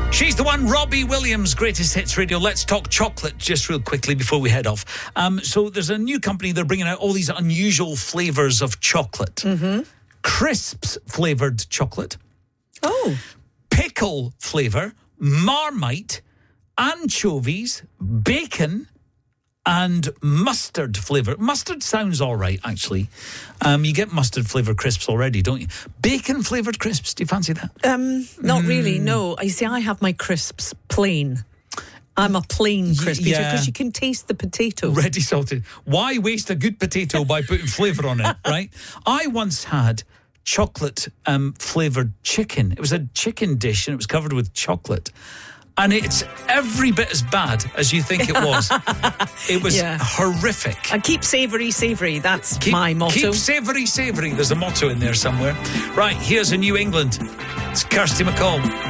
She's the one, Robbie Williams, Greatest Hits Radio. Let's talk chocolate just real quickly before we head off. So there's a new company, they're bringing out all these unusual flavours of chocolate. Mm-hmm. Crisps flavoured chocolate. Oh. Pickle flavour, Marmite, anchovies, bacon, and mustard flavour. Mustard sounds all right, actually. You get mustard flavoured crisps already, don't you? Bacon flavoured crisps, do you fancy that? Not really, no. You see, I have my crisps plain. I'm a plain crisp eater because you can taste the potato. Ready salted. Why waste a good potato by putting flavour on it, right? I once had chocolate flavoured chicken. It was a chicken dish and it was covered with chocolate. And it's every bit as bad as you think it was. It was horrific. And keep savoury. That's my motto. Keep savoury. There's a motto in there somewhere. Right, here's a New England. It's Kirsty MacColl.